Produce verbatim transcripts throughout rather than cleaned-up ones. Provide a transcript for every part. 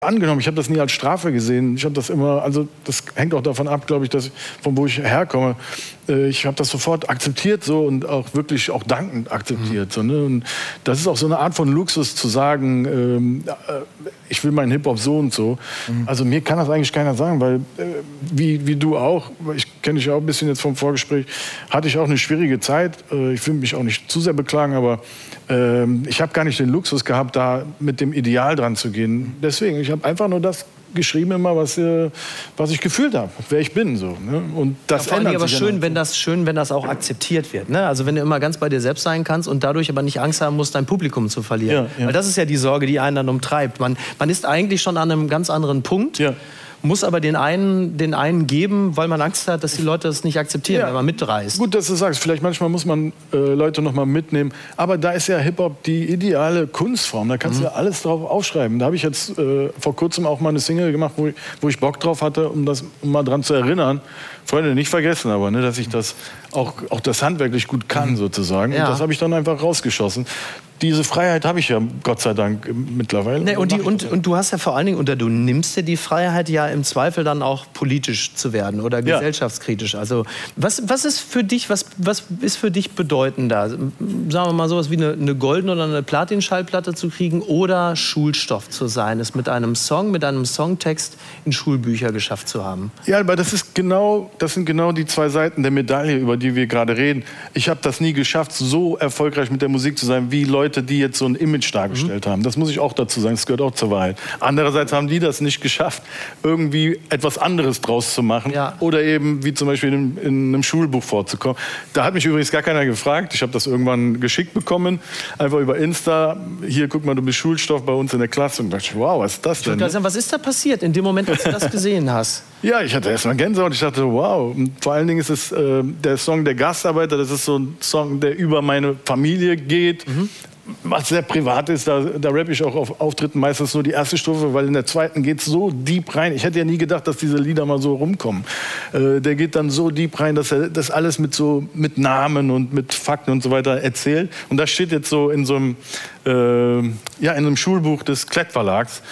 angenommen, ich habe das nie als Strafe gesehen. Ich habe das immer, also das hängt auch davon ab, glaube ich, dass ich, von wo ich herkomme. Äh, ich habe das sofort akzeptiert so und auch wirklich auch dankend akzeptiert. Mhm. So, ne? Und das ist auch so eine Art von Luxus zu sagen, ähm, äh, ich will meinen Hip-Hop so und so. Mhm. Also mir kann das eigentlich keiner sagen, weil äh, wie, wie du auch, ich kenne dich ja auch ein bisschen jetzt vom Vorgespräch, hatte ich auch eine schwierige Zeit. Äh, ich will mich auch nicht zu sehr beklagen, aber äh, ich habe gar nicht den Luxus gehabt, da mit dem Ideal dran zu gehen. Deswegen, ich habe einfach nur das geschrieben immer, was, äh, was ich gefühlt habe, wer ich bin. So, ne? Und das ja, ändert aber sich schön, ja wenn das, schön, wenn das auch akzeptiert wird. Ne? Also wenn du immer ganz bei dir selbst sein kannst und dadurch aber nicht Angst haben musst, dein Publikum zu verlieren. Ja, ja. Weil das ist ja die Sorge, die einen dann umtreibt. Man, man ist eigentlich schon an einem ganz anderen Punkt. Ja. Muss aber den einen, den einen geben, weil man Angst hat, dass die Leute das nicht akzeptieren, ja, wenn man mitreißt. Gut, dass du sagst, vielleicht manchmal muss man äh, Leute noch mal mitnehmen. Aber da ist ja Hip-Hop die ideale Kunstform. Da kannst mhm. du ja alles drauf aufschreiben. Da habe ich jetzt äh, vor kurzem auch mal eine Single gemacht, wo ich, wo ich Bock drauf hatte, um das um mal dran zu erinnern. Freunde, nicht vergessen aber, ne, dass ich das auch, auch das handwerklich gut kann, sozusagen. Ja. Und das habe ich dann einfach rausgeschossen. Diese Freiheit habe ich ja, Gott sei Dank, mittlerweile. Nee, und, die, und, und du hast ja vor allen Dingen, oder du nimmst dir die Freiheit ja im Zweifel dann auch politisch zu werden oder gesellschaftskritisch. Also was, was ist für dich, was, was ist für dich bedeutender? Sagen wir mal sowas wie eine, eine goldene oder eine Platin-Schallplatte zu kriegen oder Schulstoff zu sein, es mit einem Song, mit einem Songtext in Schulbücher geschafft zu haben? Ja, aber das ist genau, das sind genau die zwei Seiten der Medaille, über die wir gerade reden. Ich habe das nie geschafft, so erfolgreich mit der Musik zu sein, wie Leute, die jetzt so ein Image dargestellt mhm. haben. Das muss ich auch dazu sagen, das gehört auch zur Wahrheit. Andererseits haben die das nicht geschafft, irgendwie etwas anderes draus zu machen. Ja. Oder eben, wie zum Beispiel in, in einem Schulbuch vorzukommen. Da hat mich übrigens gar keiner gefragt. Ich habe das irgendwann geschickt bekommen, einfach über Insta. Hier, guck mal, du bist Schulstoff bei uns in der Klasse. Und dachte, wow, was ist das denn? Ne? Sagen, was ist da passiert in dem Moment, als du das gesehen hast? Ja, ich hatte erst mal Gänsehaut. Ich dachte, wow. Und vor allen Dingen ist es äh, der Song Der Gastarbeiter. Das ist so ein Song, der über meine Familie geht. Mhm. Was sehr privat ist, da, da rappe ich auch auf Auftritten meistens nur die erste Strophe, weil in der zweiten geht es so deep rein. Ich hätte ja nie gedacht, dass diese Lieder mal so rumkommen. Äh, der geht dann so deep rein, dass er das alles mit, so, mit Namen und mit Fakten und so weiter erzählt. Und das steht jetzt so in so einem, äh, ja, in einem Schulbuch des Klett Verlags.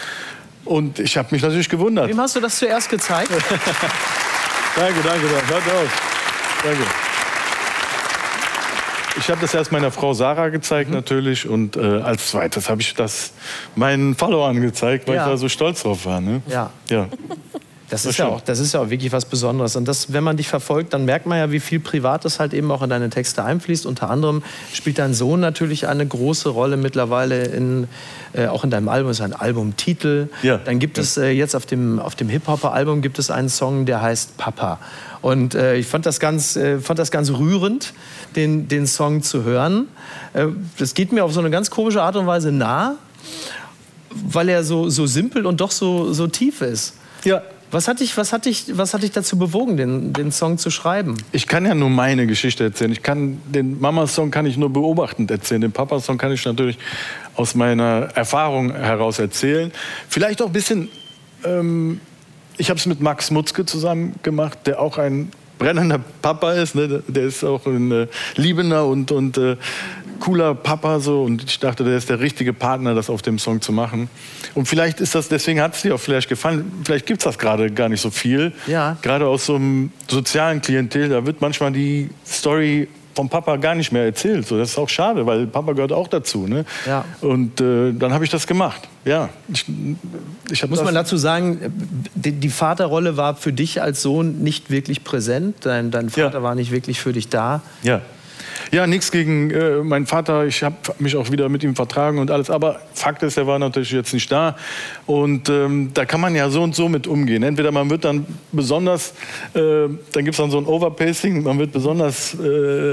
Und ich habe mich natürlich gewundert. Wem hast du das zuerst gezeigt? Danke, danke, danke. Danke. Ich habe das erst meiner Frau Sarah gezeigt, mhm. natürlich. Und äh, als zweites habe ich das meinen Followern gezeigt, weil ja. ich da so stolz drauf war. Ne? Ja. ja. Das ist, ja auch, das ist ja auch wirklich was Besonderes. Und das, wenn man dich verfolgt, dann merkt man ja, wie viel Privates halt eben auch in deine Texte einfließt. Unter anderem spielt dein Sohn natürlich eine große Rolle mittlerweile, in, äh, auch in deinem Album. Es ist ein Albumtitel. Ja. Dann gibt ja. es äh, jetzt auf dem, auf dem Hip-Hopper-Album gibt es einen Song, der heißt Papa. Und äh, ich fand das ganz, äh, fand das ganz rührend, den, den Song zu hören. Äh, das geht mir auf so eine ganz komische Art und Weise nah, weil er so, so simpel und doch so, so tief ist. Ja. Was hat dich, was hat dich, was hat dich dazu bewogen, den, den Song zu schreiben? Ich kann ja nur meine Geschichte erzählen. Ich kann, den Mama-Song kann ich nur beobachtend erzählen. Den Papa-Song kann ich natürlich aus meiner Erfahrung heraus erzählen. Vielleicht auch ein bisschen... Ähm, ich habe es mit Max Mutzke zusammen gemacht, der auch ein brennender Papa ist. Ne? Der ist auch ein äh, liebender und, und äh, cooler Papa. So. Und ich dachte, der ist der richtige Partner, das auf dem Song zu machen. Und vielleicht ist das, deswegen hat es dir auch vielleicht gefallen, vielleicht gibt es das gerade gar nicht so viel. Ja. Gerade aus so einem sozialen Klientel, da wird manchmal die Story vom Papa gar nicht mehr erzählt. So, das ist auch schade, weil Papa gehört auch dazu. Ne? Ja. Und äh, dann habe ich das gemacht. Ja, ich, ich Muss man dazu sagen, die, die Vaterrolle war für dich als Sohn nicht wirklich präsent. Dein, dein Vater ja. war nicht wirklich für dich da. Ja. Ja, nichts gegen äh, meinen Vater. Ich habe mich auch wieder mit ihm vertragen und alles. Aber Fakt ist, er war natürlich jetzt nicht da. Und ähm, da kann man ja so und so mit umgehen. Entweder man wird dann besonders, äh, dann gibt es dann so ein Overpacing, man wird besonders äh,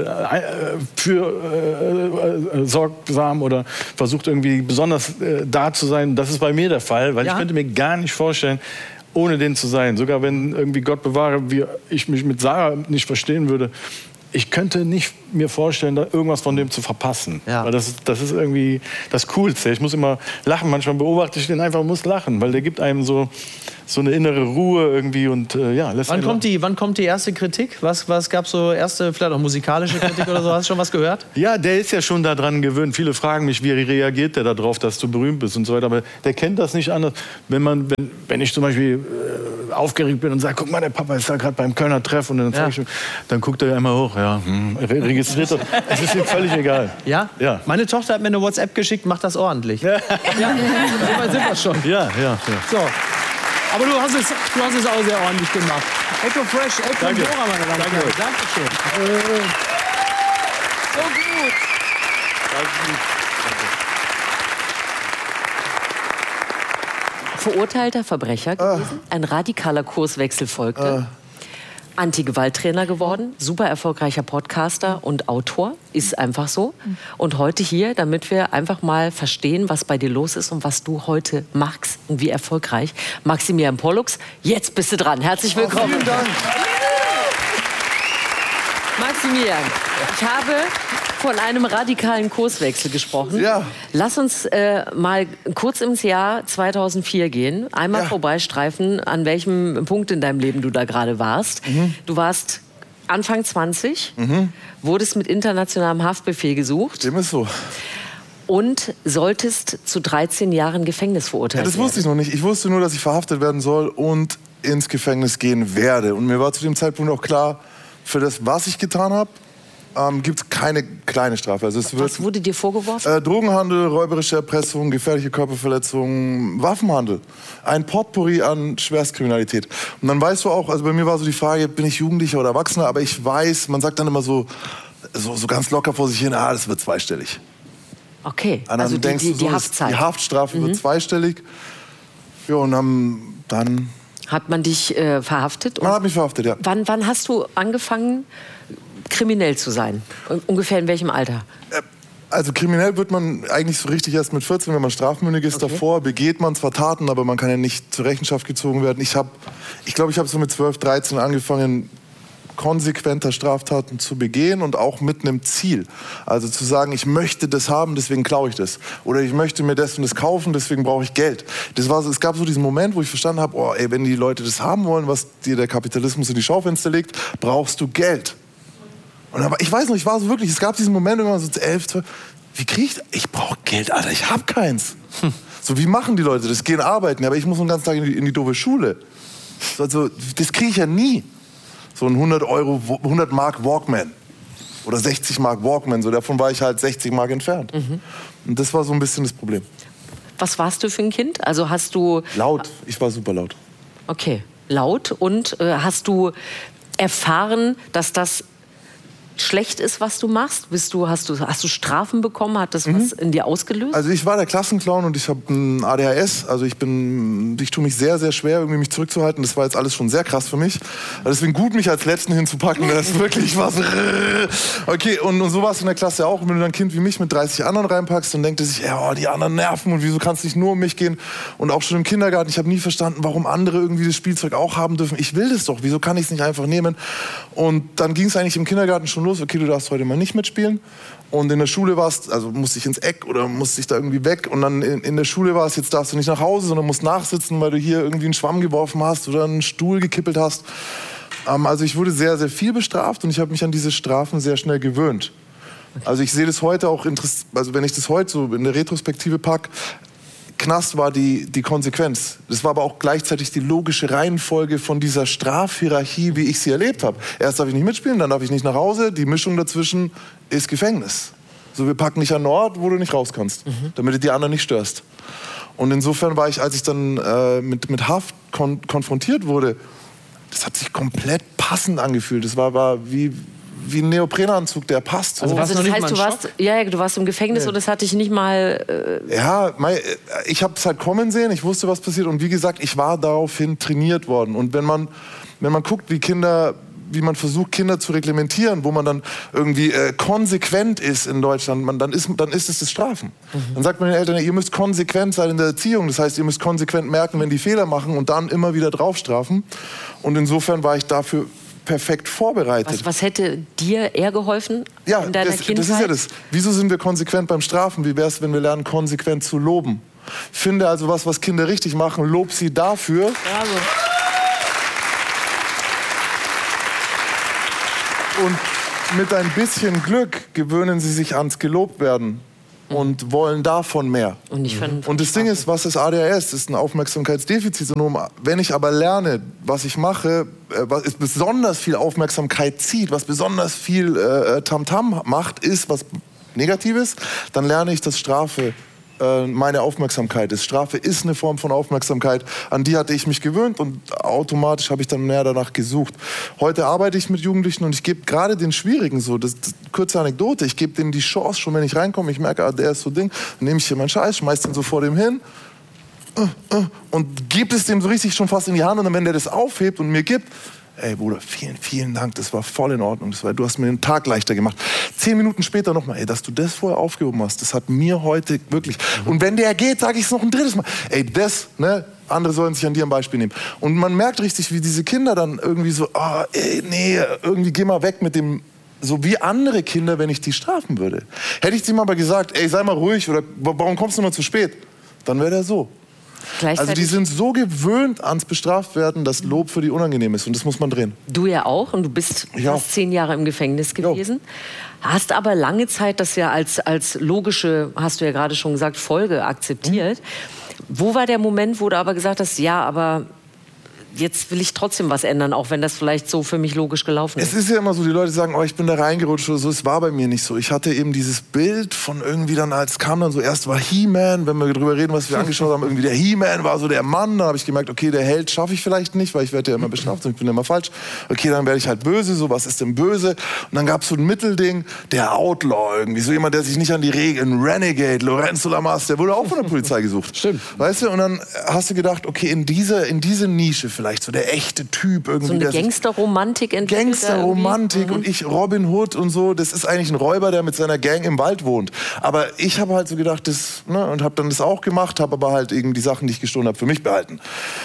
für äh, äh, sorgsam oder versucht irgendwie besonders äh, da zu sein. Das ist bei mir der Fall, weil ja. ich könnte mir gar nicht vorstellen, ohne den zu sein. Sogar wenn irgendwie Gott bewahre, wie ich mich mit Sarah nicht verstehen würde. ich könnte nicht mir vorstellen, da irgendwas von dem zu verpassen. Ja. Weil das, das ist irgendwie das Coolste. Ich muss immer lachen. Manchmal beobachte ich den einfach und muss lachen, weil der gibt einem so, so eine innere Ruhe irgendwie. Und, äh, ja, lässt wann, kommt die, wann kommt die erste Kritik? Was, was gab es so erste, vielleicht auch musikalische Kritik oder so? Hast du schon was gehört? Ja, der ist ja schon daran gewöhnt. Viele fragen mich, wie reagiert der darauf, dass du berühmt bist und so weiter. Aber der kennt das nicht anders. Wenn, man, wenn, wenn ich zum Beispiel äh, aufgeregt bin und sage, guck mal, der Papa ist da gerade beim Kölner Treff. Und dann, ja. ich, dann guckt er immer hoch. Ja, hm, registriert das. Es ist ihm völlig egal. Ja? Ja? Meine Tochter hat mir eine WhatsApp geschickt, macht das ordentlich. Ja, ja. So weit sind wir schon. Ja, ja, ja. So. Aber du hast, es, du hast es auch sehr ordentlich gemacht. Echo Fresh, Echo Danke. Dora, meine Damen und Herren. Dankeschön. Äh, so gut. Verurteilter Verbrecher gewesen, ein radikaler Kurswechsel folgte. Ah. Anti-Gewalt-Trainer geworden, super erfolgreicher Podcaster und Autor, ist einfach so. Und heute hier, damit wir einfach mal verstehen, was bei dir los ist und was du heute machst und wie erfolgreich. Maximilian Pollux, jetzt bist du dran. Herzlich willkommen. Oh, vielen Dank. Maximilian, ich habe von einem radikalen Kurswechsel gesprochen. Ja. Lass uns äh, mal kurz ins Jahr zweitausendvier gehen, einmal Ja. vorbeistreifen, an welchem Punkt in deinem Leben du da gerade warst. Mhm. Du warst Anfang zwanzig, Mhm. wurdest mit internationalem Haftbefehl gesucht Dem ist so. und solltest zu dreizehn Jahren Gefängnis Ja, verurteilt das wusste ich werden. noch nicht. Ich wusste nur, dass ich verhaftet werden soll und ins Gefängnis gehen werde. Und mir war zu dem Zeitpunkt auch klar, für das, was ich getan habe, ähm, gibt es keine kleine Strafe. Also es wird, Was wurde dir vorgeworfen? Äh, Drogenhandel, räuberische Erpressung, gefährliche Körperverletzung, Waffenhandel. Ein Potpourri an Schwerstkriminalität. Und dann weißt du auch, also bei mir war so die Frage, bin ich Jugendlicher oder Erwachsener? Aber ich weiß, man sagt dann immer so, so, so ganz locker vor sich hin, ah, das wird zweistellig. Okay, Und dann also die, denkst die, du so, die Haftzeit. Die Haftstrafe wird zweistellig. Ja, und dann, dann Hat man dich äh, verhaftet? man hat mich verhaftet, ja. Wann, wann hast du angefangen, kriminell zu sein? Ungefähr in welchem Alter? Also kriminell wird man eigentlich so richtig erst mit vierzehn, wenn man strafmündig ist. Okay. Davor begeht man zwar Taten, aber man kann ja nicht zur Rechenschaft gezogen werden. Ich habe, ich glaube, ich habe so mit zwölf, dreizehn angefangen, konsequenter Straftaten zu begehen und auch mit einem Ziel. Also zu sagen, ich möchte das haben, deswegen klaue ich das. Oder ich möchte mir das und das kaufen, deswegen brauche ich Geld. Das war so, es gab so diesen Moment, wo ich verstanden habe, oh, ey, wenn die Leute das haben wollen, was dir der Kapitalismus in die Schaufenster legt, brauchst du Geld. Und aber ich weiß noch, ich war so wirklich, es gab diesen Moment, wenn man so elf, zwölf, wie kriege ich das? Ich brauche Geld, Alter, ich habe keins. Hm. So, wie machen die Leute das? Gehen arbeiten, aber ich muss den ganzen Tag in die, in die doofe Schule. Also, das kriege ich ja nie. So ein hundert Euro, hundert Mark Walkman. Oder sechzig Mark Walkman, so davon war ich halt sechzig Mark entfernt. Mhm. Und das war so ein bisschen das Problem. Was warst du für ein Kind? Also hast du... Laut, ich war super laut. Okay, laut. Und äh, hast du erfahren, dass das schlecht ist, was du machst? Bist du, hast, du, hast du Strafen bekommen? Hat das mhm. was in dir ausgelöst? Also ich war der Klassenclown und ich habe ein A D H S. Also ich bin, ich tue mich sehr, sehr schwer, irgendwie mich zurückzuhalten. Das war jetzt alles schon sehr krass für mich. Also deswegen gut, mich als Letzten hinzupacken. Das ist wirklich was. Okay, und, und so war es in der Klasse auch. Und wenn du dann ein Kind wie mich mit dreißig anderen reinpackst, dann denkt er sich, ja, oh, die anderen nerven und wieso kannst du nicht nur um mich gehen? Und auch schon im Kindergarten, ich habe nie verstanden, warum andere irgendwie das Spielzeug auch haben dürfen. Ich will das doch, wieso kann ich es nicht einfach nehmen? Und dann ging es eigentlich im Kindergarten schon los, okay, du darfst heute mal nicht mitspielen. Und in der Schule war es, also musste ich ins Eck oder musste ich da irgendwie weg. Und dann in, in der Schule war es, jetzt darfst du nicht nach Hause, sondern musst nachsitzen, weil du hier irgendwie einen Schwamm geworfen hast oder einen Stuhl gekippelt hast. Ähm, also ich wurde sehr, sehr viel bestraft und ich habe mich an diese Strafen sehr schnell gewöhnt. Also ich sehe das heute auch, also wenn ich das heute so in der Retrospektive packe, Knast war die, die Konsequenz. Das war aber auch gleichzeitig die logische Reihenfolge von dieser Strafhierarchie, wie ich sie erlebt habe. Erst darf ich nicht mitspielen, dann darf ich nicht nach Hause. Die Mischung dazwischen ist Gefängnis. So, wir packen dich an einen Ort, wo du nicht raus kannst, mhm. damit du die anderen nicht störst. Und insofern war ich, als ich dann äh, mit, mit Haft kon konfrontiert wurde, das hat sich komplett passend angefühlt. Das war, war wie... wie ein Neoprenanzug, der passt. So. Also, also das heißt, du warst, ja, ja, du warst im Gefängnis nee. und das hatte ich nicht mal... Äh ja, mein, ich habe es halt kommen sehen, ich wusste, was passiert. Und wie gesagt, ich war daraufhin trainiert worden. Und wenn man, wenn man guckt, wie Kinder... wie man versucht, Kinder zu reglementieren, wo man dann irgendwie äh, konsequent ist in Deutschland, man, dann, ist, dann ist es das Strafen. Mhm. Dann sagt man den Eltern, ihr müsst konsequent sein in der Erziehung. Das heißt, ihr müsst konsequent merken, wenn die Fehler machen und dann immer wieder drauf strafen. Und insofern war ich dafür perfekt vorbereitet. Was, was hätte dir eher geholfen ja, in deiner das, Kindheit? das ist ja das. Wieso sind wir konsequent beim Strafen? Wie wäre es, wenn wir lernen, konsequent zu loben? Finde also was, was Kinder richtig machen, lob sie dafür. Bravo. Und mit ein bisschen Glück gewöhnen sie sich ans Gelobtwerden und wollen davon mehr. Und, nicht von, von und das Ding ist, was ist A D H S? Das ist ein Aufmerksamkeitsdefizitsyndrom. Wenn ich aber lerne, was ich mache, was besonders viel Aufmerksamkeit zieht, was besonders viel äh, Tamtam macht, ist was Negatives, dann lerne ich, dass Strafe meine Aufmerksamkeit ist. Strafe ist eine Form von Aufmerksamkeit, an die hatte ich mich gewöhnt und automatisch habe ich dann mehr danach gesucht. Heute arbeite ich mit Jugendlichen und ich gebe gerade den Schwierigen so, das, das kurze Anekdote, ich gebe denen die Chance, schon wenn ich reinkomme, ich merke, ah, der ist so Ding, dann nehme ich hier meinen Scheiß, schmeiß den so vor dem hin und gebe es dem so richtig schon fast in die Hand und dann, wenn der das aufhebt und mir gibt, ey Bruder, vielen, vielen Dank, das war voll in Ordnung, das war, du hast mir den Tag leichter gemacht. Zehn Minuten später nochmal, ey, dass du das vorher aufgehoben hast, das hat mir heute wirklich... Mhm. Und wenn der geht, sage ich es noch ein drittes Mal. Ey, das, ne, andere sollen sich an dir ein Beispiel nehmen. Und man merkt richtig, wie diese Kinder dann irgendwie so, ah, oh, ey, nee, irgendwie geh mal weg mit dem... So wie andere Kinder, wenn ich die strafen würde. Hätte ich ihm aber gesagt, ey, sei mal ruhig oder warum kommst du noch zu spät? Dann wäre der so. Also die sind so gewöhnt ans Bestraftwerden, dass Lob für die unangenehm ist. Und das muss man drehen. Du ja auch. Und du bist ja. fast zehn Jahre im Gefängnis gewesen. Ja. Hast aber lange Zeit das ja als, als logische, hast du ja gerade schon gesagt, Folge akzeptiert. Mhm. Wo war der Moment, wo du aber gesagt hast, ja, aber... jetzt will ich trotzdem was ändern, auch wenn das vielleicht so für mich logisch gelaufen ist. Es ist ja immer so, die Leute sagen, oh, ich bin da reingerutscht oder so. Es war bei mir nicht so. Ich hatte eben dieses Bild von irgendwie dann, als kam dann so, erst war He-Man, wenn wir darüber reden, was wir angeschaut haben, irgendwie der He-Man war so der Mann. Dann habe ich gemerkt, okay, der Held schaffe ich vielleicht nicht, weil ich werde ja immer bestraft und ich bin ja immer falsch. Okay, dann werde ich halt böse, so, was ist denn böse? Und dann gab es so ein Mittelding, der Outlaw irgendwie, so jemand, der sich nicht an die Regeln, Renegade, Lorenzo Lamas, der wurde auch von der Polizei gesucht. Stimmt. Weißt du, und dann hast du gedacht, okay, in diese, in diese Nische vielleicht, so der echte Typ irgendwie. So eine Gangsterromantik entwickelt. Gangsterromantik mhm. und ich Robin Hood und so, das ist eigentlich ein Räuber, der mit seiner Gang im Wald wohnt. Aber ich habe halt so gedacht, das, ne, und habe dann das auch gemacht, habe aber halt eben die Sachen, die ich gestohlen habe, für mich behalten.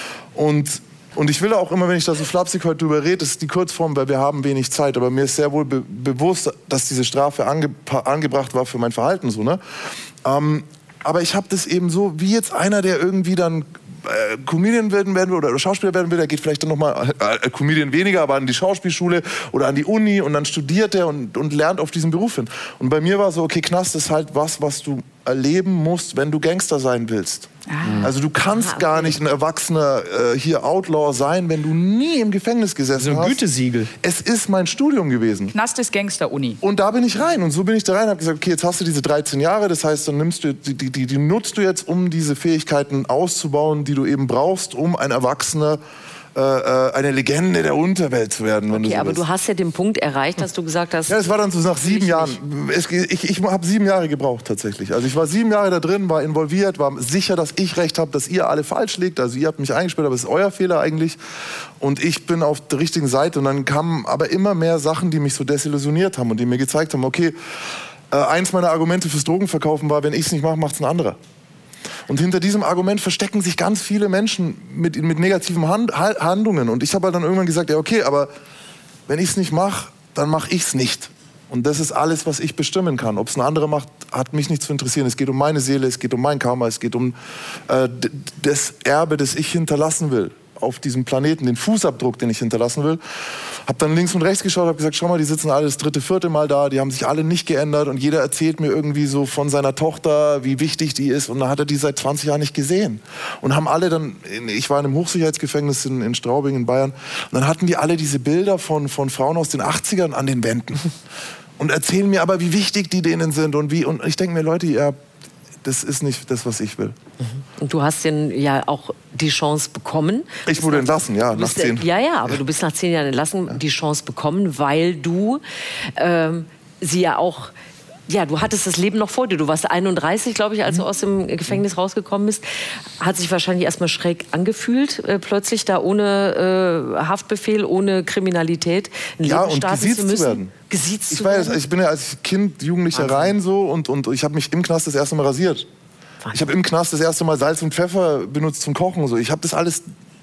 Und Und ich will auch immer, wenn ich da so flapsig heute drüber rede, das ist die Kurzform, weil wir haben wenig Zeit, aber mir ist sehr wohl be bewusst, dass diese Strafe ange angebracht war für mein Verhalten. So, ne? Ähm, aber ich habe das eben so, wie jetzt einer, der irgendwie dann äh, Comedian werden, werden will oder Schauspieler werden will, der geht vielleicht dann nochmal, äh, Comedian weniger, aber an die Schauspielschule oder an die Uni und dann studiert er und, und lernt auf diesen Beruf hin. Und bei mir war so, okay, Knast ist halt was, was du erleben musst, wenn du Gangster sein willst. Ah. Also du kannst ah, okay. gar nicht ein erwachsener äh, hier Outlaw sein, wenn du nie im Gefängnis gesessen hast. So ein Gütesiegel. Es ist mein Studium gewesen. Knast ist Gangster-Uni. Und da bin ich rein. Und so bin ich da rein und habe gesagt, okay, jetzt hast du diese dreizehn Jahre, das heißt, dann nimmst du, die, die, die nutzt du jetzt, um diese Fähigkeiten auszubauen, die du eben brauchst, um ein Erwachsener Äh, eine Legende der Unterwelt zu werden. Wenn okay, du so aber willst. du hast ja den Punkt erreicht, dass du gesagt hast... Ja, das war dann so nach sieben Jahren. Es, ich ich habe sieben Jahre gebraucht tatsächlich. Also ich war sieben Jahre da drin, war involviert, war sicher, dass ich recht habe, dass ihr alle falsch liegt. Also ihr habt mich eingesperrt, aber es ist euer Fehler eigentlich. Und ich bin auf der richtigen Seite. Und dann kamen aber immer mehr Sachen, die mich so desillusioniert haben und die mir gezeigt haben, okay, äh, eins meiner Argumente fürs Drogenverkaufen war, wenn ich es nicht mache, macht es ein anderer. Und hinter diesem Argument verstecken sich ganz viele Menschen mit, mit negativen Hand, Handlungen. Und ich habe halt dann irgendwann gesagt, ja okay, aber wenn ich es nicht mache, dann mache ich es nicht. Und das ist alles, was ich bestimmen kann. Ob es ein anderer macht, hat mich nicht zu interessieren. Es geht um meine Seele, es geht um mein Karma, es geht um äh, das Erbe, das ich hinterlassen will auf diesem Planeten, den Fußabdruck, den ich hinterlassen will. Hab dann links und rechts geschaut, hab gesagt, schau mal, die sitzen alle das dritte, vierte Mal da, die haben sich alle nicht geändert und jeder erzählt mir irgendwie so von seiner Tochter, wie wichtig die ist und dann hat er die seit zwanzig Jahren nicht gesehen. Und haben alle dann, ich war in einem Hochsicherheitsgefängnis in, in Straubing in Bayern und dann hatten die alle diese Bilder von, von Frauen aus den achtzigern an den Wänden und erzählen mir aber, wie wichtig die denen sind und wie, und ich denke mir, Leute, ihr das ist nicht das, was ich will. Und du hast ja auch die Chance bekommen. Ich wurde entlassen, ja, nach zehn. Ja, ja, aber du bist nach zehn Jahren entlassen, ja. die Chance bekommen, weil du ähm, sie ja auch, ja, du hattest das Leben noch vor dir. Du warst einunddreißig, glaube ich, als du aus dem Gefängnis rausgekommen bist. Hat sich wahrscheinlich erstmal schräg angefühlt, äh, plötzlich da ohne äh, Haftbefehl, ohne Kriminalität ein ja, Leben starten und gesiezt zu müssen. Zu werden. Gesiezt ich, zu war, werden. ich bin ja als Kind, Jugendlicher Wahnsinn. rein so und, und ich habe mich im Knast das erste Mal rasiert. Wahnsinn. Ich habe im Knast das erste Mal Salz und Pfeffer benutzt zum Kochen. So. Ich habe das alles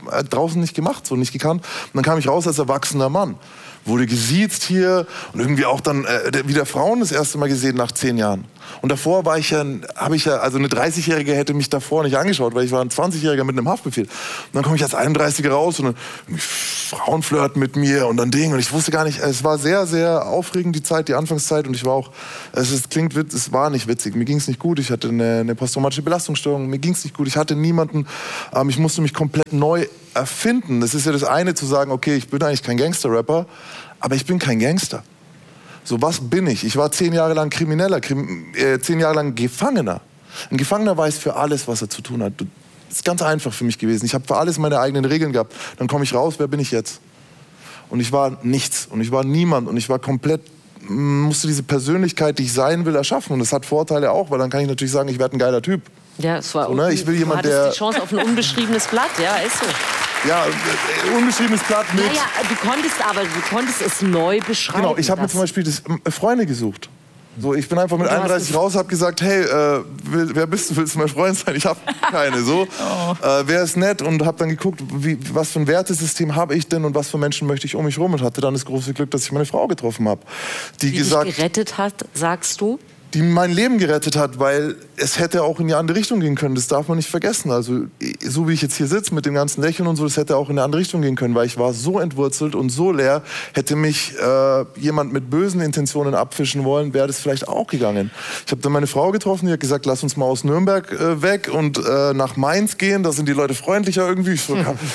äh, draußen nicht gemacht, so nicht gekannt. Und dann kam ich raus als erwachsener Mann. Wurde gesiezt hier und irgendwie auch dann äh, wieder Frauen das erste Mal gesehen nach zehn Jahren. Und davor war ich ja, habe ich ja, also eine dreißigjährige hätte mich davor nicht angeschaut, weil ich war ein zwanzigjähriger mit einem Haftbefehl. Und dann komme ich als einunddreißiger raus und dann Frauen flirten mit mir und dann Ding. Und ich wusste gar nicht, es war sehr, sehr aufregend, die Zeit, die Anfangszeit. Und ich war auch, es ist, klingt witz, es war nicht witzig. Mir ging es nicht gut, ich hatte eine, eine posttraumatische Belastungsstörung, mir ging es nicht gut, ich hatte niemanden, ähm, ich musste mich komplett neu erfinden. Das ist ja das eine, zu sagen, okay, ich bin eigentlich kein Gangster-Rapper, aber ich bin kein Gangster. So, was bin ich? Ich war zehn Jahre lang Krimineller, krim, äh, zehn Jahre lang Gefangener. Ein Gefangener weiß für alles, was er zu tun hat. Das ist ganz einfach für mich gewesen. Ich habe für alles meine eigenen Regeln gehabt. Dann komme ich raus, wer bin ich jetzt? Und ich war nichts und ich war niemand und ich war komplett, musste diese Persönlichkeit, die ich sein will, erschaffen. Und das hat Vorteile auch, weil dann kann ich natürlich sagen, ich werde ein geiler Typ. Ja, es war so, ne? Ich will du jemand, hattest der die Chance auf ein unbeschriebenes Blatt, ja, ist so. Ja, unbeschriebenes Blatt mit... Naja, du konntest aber, du konntest es neu beschreiben. Genau, ich habe mir zum Beispiel das, äh, Freunde gesucht. So, ich bin einfach mit einunddreißig raus, habe gesagt, hey, äh, wer bist du, willst du mein Freund sein? Ich habe keine, so. Oh. Äh, wer ist nett? Und habe dann geguckt, wie, was für ein Wertesystem habe ich denn und was für Menschen möchte ich um mich rum? Und hatte dann das große Glück, dass ich meine Frau getroffen habe. Die die gesagt, dich gerettet hat, sagst du? Die mein Leben gerettet hat, weil es hätte auch in die andere Richtung gehen können. Das darf man nicht vergessen. Also so wie ich jetzt hier sitze mit dem ganzen Lächeln und so, das hätte auch in eine andere Richtung gehen können, weil ich war so entwurzelt und so leer. Hätte mich äh, jemand mit bösen Intentionen abfischen wollen, wäre das vielleicht auch gegangen. Ich habe dann meine Frau getroffen, die hat gesagt, lass uns mal aus Nürnberg äh, weg und äh, nach Mainz gehen. Da sind die Leute freundlicher irgendwie. So,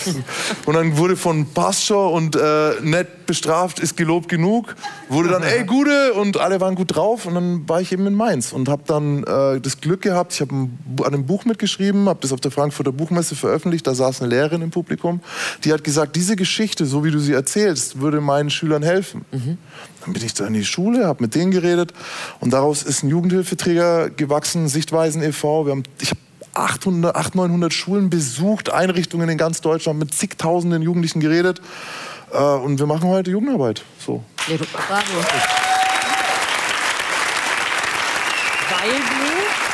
und dann wurde von Pastor und äh, nett bestraft, ist gelobt genug. Wurde dann, ey, Gude, und alle waren gut drauf. Und dann war ich eben in Mainz und habe dann äh, das Glück gehabt, ich habe an einem Buch mitgeschrieben, habe das auf der Frankfurter Buchmesse veröffentlicht, da saß eine Lehrerin im Publikum, die hat gesagt, diese Geschichte, so wie du sie erzählst, würde meinen Schülern helfen. Mhm. Dann bin ich da in die Schule, habe mit denen geredet und daraus ist ein Jugendhilfeträger gewachsen, Sichtweisen e V. Wir haben, ich habe achthundert, neunhundert Schulen besucht, Einrichtungen in ganz Deutschland, mit zigtausenden Jugendlichen geredet äh, und wir machen heute Jugendarbeit. So. Ja, bravo. Weil du,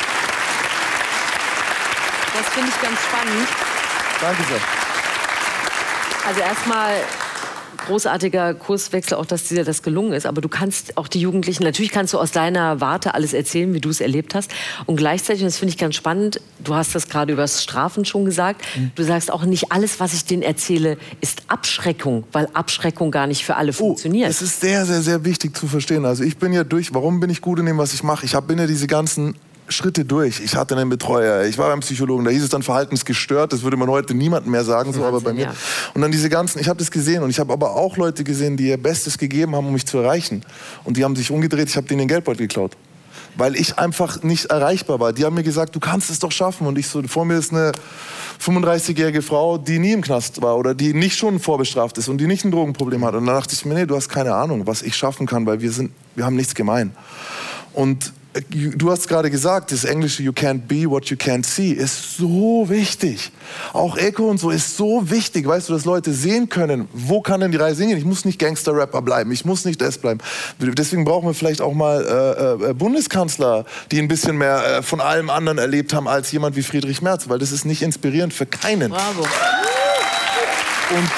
das finde ich ganz spannend. Danke sehr. Also erstmal großartiger Kurswechsel, auch dass dir das gelungen ist. Aber du kannst auch die Jugendlichen, natürlich kannst du aus deiner Warte alles erzählen, wie du es erlebt hast. Und gleichzeitig, und das finde ich ganz spannend, du hast das gerade über das Strafen schon gesagt, mhm. du sagst auch, nicht alles, was ich denen erzähle, ist Abschreckung, weil Abschreckung gar nicht für alle funktioniert. Oh, das ist sehr, sehr, sehr wichtig zu verstehen. Also ich bin ja durch, warum bin ich gut in dem, was ich mache? Ich hab, bin ja diese ganzen Schritte durch. Ich hatte einen Betreuer, ich war beim Psychologen, da hieß es dann verhaltensgestört, das würde man heute niemandem mehr sagen, so, aber bei mir. Ja. Und dann diese ganzen, ich habe das gesehen und ich habe aber auch Leute gesehen, die ihr Bestes gegeben haben, um mich zu erreichen. Und die haben sich umgedreht, ich habe denen den Geldbeutel geklaut. Weil ich einfach nicht erreichbar war. Die haben mir gesagt, du kannst es doch schaffen. Und ich so, vor mir ist eine fünfunddreißigjährige Frau, die nie im Knast war oder die nicht schon vorbestraft ist und die nicht ein Drogenproblem hat. Und dann dachte ich mir, nee, du hast keine Ahnung, was ich schaffen kann, weil wir sind, wir haben nichts gemein. Und du hast gerade gesagt, das englische You can't be what you can't see ist so wichtig. Auch Echo und so ist so wichtig, weißt du, dass Leute sehen können, wo kann denn die Reise hingehen? Ich muss nicht Gangster-Rapper bleiben, ich muss nicht das bleiben. Deswegen brauchen wir vielleicht auch mal äh, Bundeskanzler, die ein bisschen mehr äh, von allem anderen erlebt haben als jemand wie Friedrich Merz, weil das ist nicht inspirierend für keinen. Bravo. Und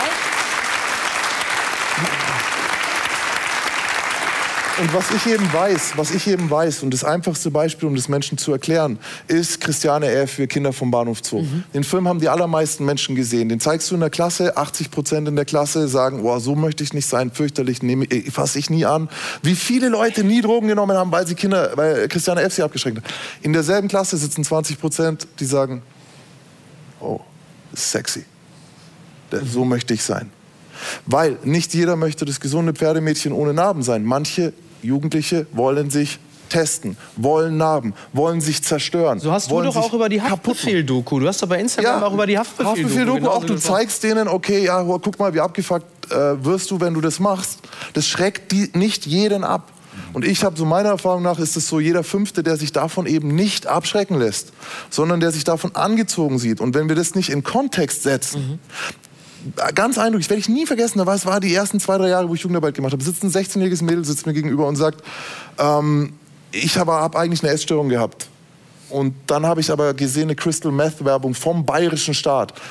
Und was ich eben weiß, was ich eben weiß, und das einfachste Beispiel, um das Menschen zu erklären, ist Christiane F. für Kinder vom Bahnhof Zoo. Mhm. Den Film haben die allermeisten Menschen gesehen. Den zeigst du in der Klasse, achtzig Prozent in der Klasse sagen, oh, so möchte ich nicht sein, fürchterlich, fasse ich nie an. Wie viele Leute nie Drogen genommen haben, weil sie Kinder, weil Christiane F. sie abgeschränkt hat. In derselben Klasse sitzen zwanzig Prozent, die sagen, oh, sexy. So möchte ich sein. Weil nicht jeder möchte das gesunde Pferdemädchen ohne Narben sein. Manche Jugendliche wollen sich testen, wollen Narben, wollen sich zerstören. So hast du doch auch über die Haftbefehl-Doku. Du hast doch bei Instagram ja, auch über die Haftbefehl-Doku. Haftbefehl-Doku auch. Du zeigst denen, okay, ja, guck mal, wie abgefuckt äh, wirst du, wenn du das machst. Das schreckt die, nicht jeden ab. Und ich habe so meiner Erfahrung nach ist es so, jeder Fünfte, der sich davon eben nicht abschrecken lässt, sondern der sich davon angezogen sieht. Und wenn wir das nicht in Kontext setzen, mhm. ganz eindrücklich, werde ich nie vergessen, das war die ersten zwei, drei Jahre, wo ich Jugendarbeit gemacht habe, sitzt ein sechzehnjähriges Mädel, sitzt mir gegenüber und sagt, ähm, ich habe hab eigentlich eine Essstörung gehabt. Und dann habe ich aber gesehen, eine Crystal Meth Werbung vom bayerischen Staat.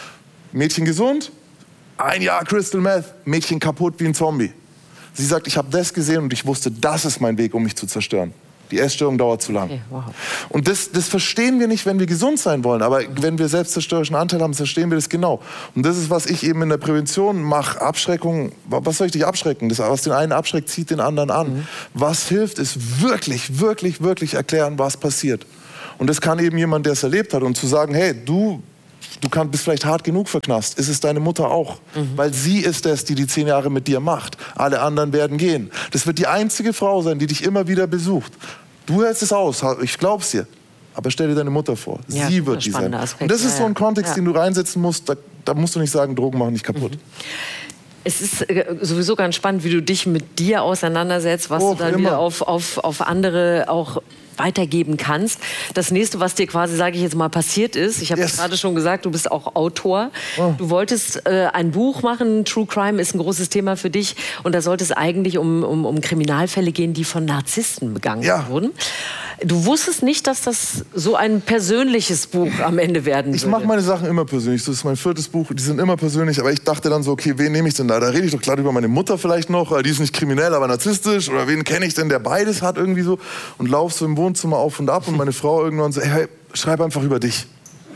Mädchen gesund, ein Jahr Crystal Meth, Mädchen kaputt wie ein Zombie. Sie sagt, ich habe das gesehen und ich wusste, das ist mein Weg, um mich zu zerstören. Die Essstörung dauert zu lang. Okay, wow. Und das, das verstehen wir nicht, wenn wir gesund sein wollen. Aber wenn wir selbstzerstörerischen Anteil haben, verstehen wir das genau. Und das ist, was ich eben in der Prävention mache. Abschreckung, was soll ich dich abschrecken? Das, was den einen abschreckt, zieht den anderen an. Mhm. Was hilft, ist wirklich, wirklich, wirklich erklären, was passiert. Und das kann eben jemand, der es erlebt hat. Und zu sagen, hey, du... Du kannst, bist vielleicht hart genug verknast. Ist es deine Mutter auch? Mhm. Weil sie ist es, die die zehn Jahre mit dir macht. Alle anderen werden gehen. Das wird die einzige Frau sein, die dich immer wieder besucht. Du hältst es aus, ich glaub's dir. Aber stell dir deine Mutter vor. Ja, sie wird die sein. Aspekt. Und das ist so ein Kontext, ja. den du reinsetzen musst. Da, da musst du nicht sagen, Drogen machen dich kaputt. Mhm. Es ist sowieso ganz spannend, wie du dich mit dir auseinandersetzt, was oh, du dann immer. wieder auf, auf, auf andere auch weitergeben kannst. Das nächste, was dir quasi, sage ich jetzt mal, passiert ist, ich habe yes. gerade schon gesagt, du bist auch Autor. Oh. Du wolltest äh, ein Buch machen, True Crime ist ein großes Thema für dich und da sollte es eigentlich um, um, um Kriminalfälle gehen, die von Narzissten begangen ja. wurden. Du wusstest nicht, dass das so ein persönliches Buch am Ende werden würde. Ich mache meine Sachen immer persönlich. Das ist mein viertes Buch, die sind immer persönlich. Aber ich dachte dann so, okay, wen nehme ich denn da? Da rede ich doch klar über meine Mutter vielleicht noch. Die ist nicht kriminell, aber narzisstisch. Oder wen kenne ich denn, der beides hat irgendwie so? Und lauf so im Wohnzimmer auf und ab. Und meine Frau irgendwann so, hey, schreib einfach über dich.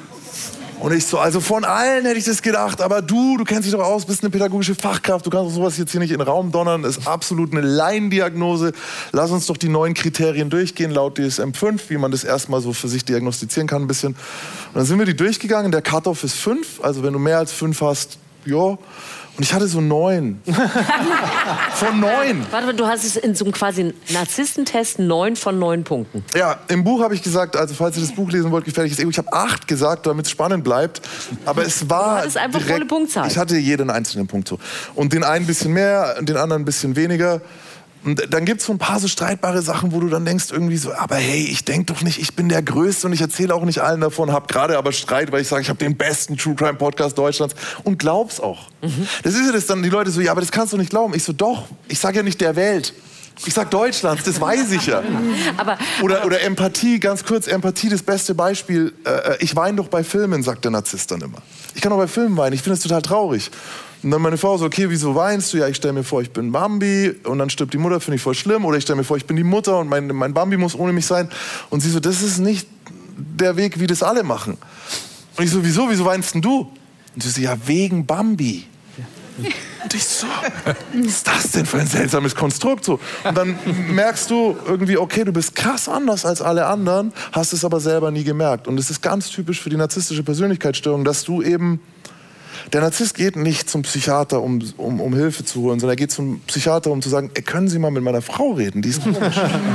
Und ich so, also von allen hätte ich das gedacht, aber du, du kennst dich doch aus, bist eine pädagogische Fachkraft, du kannst sowas jetzt hier nicht in den Raum donnern, ist absolut eine Laiendiagnose. Lass uns doch die neuen Kriterien durchgehen, laut D S M fünf, wie man das erstmal so für sich diagnostizieren kann ein bisschen. Und dann sind wir die durchgegangen, der Cut-Off ist fünf, also wenn du mehr als fünf hast, ja. Und ich hatte so neun. Von neun. Warte mal, du hast es in so einem quasi Narzisstentest neun von neun Punkten. Ja, im Buch habe ich gesagt, also falls ihr das Buch lesen wollt, gefährliches Ego, ich habe acht gesagt, damit es spannend bleibt. Aber es war. Das ist einfach direkt, volle Punktzahl. Ich hatte jeden einzelnen Punkt so. Und den einen ein bisschen mehr, den anderen ein bisschen weniger. Und dann gibt es so ein paar so streitbare Sachen, wo du dann denkst irgendwie so, aber hey, ich denke doch nicht, ich bin der Größte und ich erzähle auch nicht allen davon, habe gerade aber Streit, weil ich sage, ich habe den besten True Crime Podcast Deutschlands und glaub's auch. Mhm. Das ist ja das dann, die Leute so, ja, aber das kannst du nicht glauben. Ich so, doch, ich sage ja nicht der Welt. Ich sag Deutschlands, das weiß ich ja. aber, oder, oder Empathie, ganz kurz, Empathie, das beste Beispiel. Äh, ich weine doch bei Filmen, sagt der Narzisst dann immer. Ich kann doch bei Filmen weinen, ich finde das total traurig. Und dann meine Frau so, okay, wieso weinst du? Ja, ich stelle mir vor, ich bin Bambi und dann stirbt die Mutter, finde ich voll schlimm. Oder ich stelle mir vor, ich bin die Mutter und mein, mein Bambi muss ohne mich sein. Und sie so, das ist nicht der Weg, wie das alle machen. Und ich so, wieso, wieso weinst denn du? Und sie so, ja, wegen Bambi. Und ich so, was ist das denn für ein seltsames Konstrukt? So. Und dann merkst du irgendwie, okay, du bist krass anders als alle anderen, hast es aber selber nie gemerkt. Und es ist ganz typisch für die narzisstische Persönlichkeitsstörung, dass du eben, der Narzisst geht nicht zum Psychiater, um, um, um Hilfe zu holen, sondern er geht zum Psychiater, um zu sagen, ey, können Sie mal mit meiner Frau reden, die ist komisch.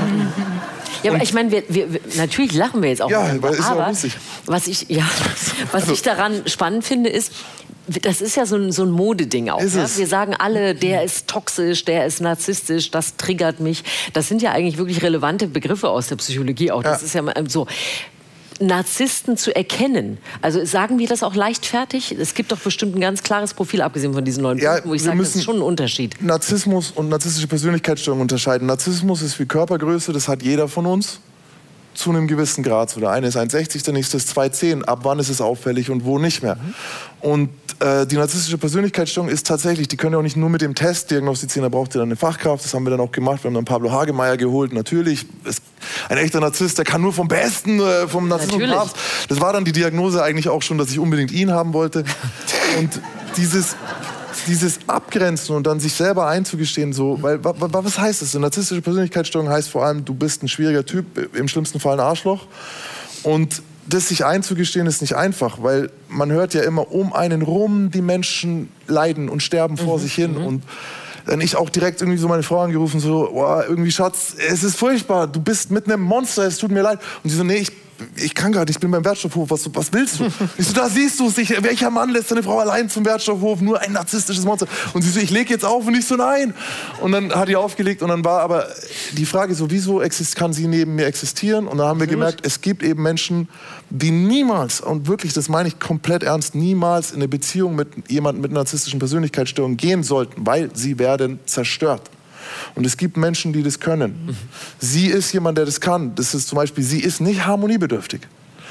Ja, aber ich meine, wir, wir, natürlich lachen wir jetzt auch. Ja, weil ist aber ja lustig. Was ich, ja, was ich daran spannend finde, ist, das ist ja so ein, so ein Modeding auch. Ja? Wir sagen alle, der ist toxisch, der ist narzisstisch, das triggert mich. Das sind ja eigentlich wirklich relevante Begriffe aus der Psychologie auch. Das ja. ist ja so. Narzissten zu erkennen. Also sagen wir das auch leichtfertig? Es gibt doch bestimmt ein ganz klares Profil, abgesehen von diesen neuen Punkten, ja, wo ich sage, das ist schon ein Unterschied. Narzissmus und narzisstische Persönlichkeitsstörung unterscheiden. Narzissmus ist wie Körpergröße, das hat jeder von uns. Zu einem gewissen Grad. So der eine ist eins Komma sechzig, der nächste ist zwei Komma zehn. Ab wann ist es auffällig und wo nicht mehr? Mhm. Und äh, die narzisstische Persönlichkeitsstörung ist tatsächlich, die können ja auch nicht nur mit dem Test diagnostizieren, da braucht ihr dann eine Fachkraft. Das haben wir dann auch gemacht. Wir haben dann Pablo Hagemeyer geholt. Natürlich, ist ein echter Narzisst, der kann nur vom Besten, äh, vom Narzissmus. Das war dann die Diagnose eigentlich auch schon, dass ich unbedingt ihn haben wollte. Und dieses... Dieses Abgrenzen und dann sich selber einzugestehen, so, weil was heißt das? Eine narzisstische Persönlichkeitsstörung heißt vor allem, du bist ein schwieriger Typ, im schlimmsten Fall ein Arschloch. Und das sich einzugestehen ist nicht einfach, weil man hört ja immer um einen rum, die Menschen leiden und sterben vor mhm, sich hin. Mhm. Und dann ich auch direkt irgendwie so meine Frau angerufen, so, oh, irgendwie Schatz, es ist furchtbar, du bist mit einem Monster, es tut mir leid. Und sie so, nee, ich ich kann gar nicht, ich bin beim Wertstoffhof, was, was willst du? Ich so, da siehst du es, welcher Mann lässt seine Frau allein zum Wertstoffhof, nur ein narzisstisches Monster. Und sie so, ich leg jetzt auf und ich so, nein. Und dann hat die aufgelegt und dann war aber die Frage so, wieso kann sie neben mir existieren? Und dann haben wir gemerkt, es gibt eben Menschen, die niemals, und wirklich, das meine ich komplett ernst, niemals in eine Beziehung mit jemandem mit narzisstischen Persönlichkeitsstörungen gehen sollten, weil sie werden zerstört. Und es gibt Menschen, die das können. Sie ist jemand, der das kann. Das ist zum Beispiel, sie ist nicht harmoniebedürftig.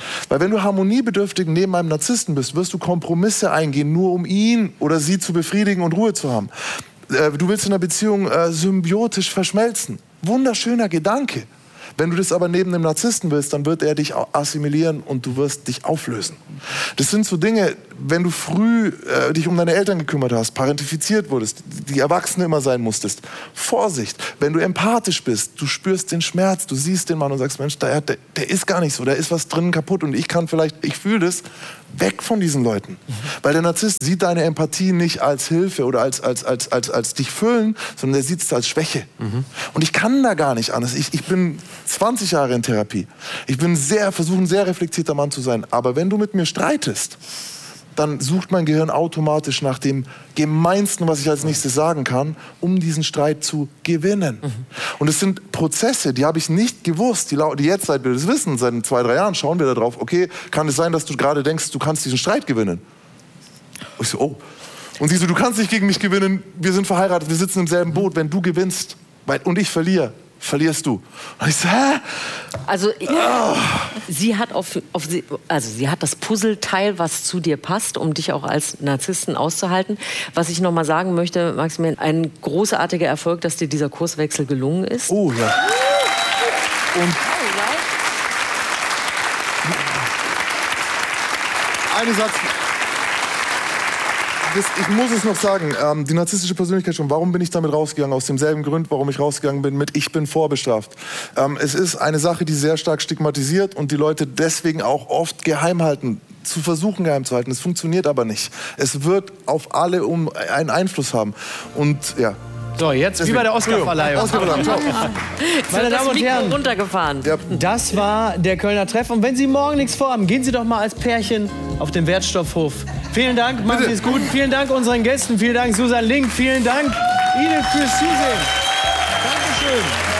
Weil wenn du harmoniebedürftig neben einem Narzissten bist, wirst du Kompromisse eingehen, nur um ihn oder sie zu befriedigen und Ruhe zu haben. Du willst in einer Beziehung äh, symbiotisch verschmelzen. Wunderschöner Gedanke. Wenn du das aber neben einem Narzissten willst, dann wird er dich assimilieren und du wirst dich auflösen. Das sind so Dinge, wenn du früh äh, dich um deine Eltern gekümmert hast, parentifiziert wurdest, die Erwachsene immer sein musstest. Vorsicht, wenn du empathisch bist, du spürst den Schmerz, du siehst den Mann und sagst, Mensch, der, der, der ist gar nicht so, da ist was drinnen kaputt und ich kann vielleicht, ich fühle das, weg von diesen Leuten. Mhm. Weil der Narzisst sieht deine Empathie nicht als Hilfe oder als, als, als, als, als dich füllen, sondern er sieht es als Schwäche. Mhm. Und ich kann da gar nicht anders. Ich, ich bin zwanzig Jahre in Therapie. Ich bin sehr, versuche ein sehr reflektierter Mann zu sein. Aber wenn du mit mir streitest, dann sucht mein Gehirn automatisch nach dem Gemeinsten, was ich als nächstes sagen kann, um diesen Streit zu gewinnen. Mhm. Und es sind Prozesse, die habe ich nicht gewusst. Die, die jetzt, seit wir das wissen, seit zwei, drei Jahren, schauen wir da drauf, okay, kann es sein, dass du gerade denkst, du kannst diesen Streit gewinnen? Und ich so, oh. Und sie so, du kannst nicht gegen mich gewinnen, wir sind verheiratet, wir sitzen im selben Boot. Wenn du gewinnst weil, und ich verliere, verlierst du. Und ich so, hä? Also oh. sie hat auf, auf also sie hat das Puzzleteil, was zu dir passt, um dich auch als Narzissten auszuhalten. Was ich noch mal sagen möchte, Maximilian, ein großartiger Erfolg, dass dir dieser Kurswechsel gelungen ist. Oh ja. Und ein Satz. Das, ich muss es noch sagen, ähm, die narzisstische Persönlichkeitsstörung, warum bin ich damit rausgegangen? Aus demselben Grund, warum ich rausgegangen bin mit ich bin vorbestraft. Ähm, es ist eine Sache, die sehr stark stigmatisiert und die Leute deswegen auch oft geheim halten, zu versuchen geheim zu halten. Es funktioniert aber nicht. Es wird auf alle um einen Einfluss haben. Und ja. So, jetzt deswegen. Wie bei der Oscarverleihung. Oscarverleihung. Meine Damen und Herren, runtergefahren. Ja. Das war der Kölner Treff. Und wenn Sie morgen nichts vorhaben, gehen Sie doch mal als Pärchen auf den Wertstoffhof. Vielen Dank, machen Sie es gut. Vielen Dank unseren Gästen. Vielen Dank, Susan Link. Vielen Dank Ihnen fürs Zusehen. Dankeschön.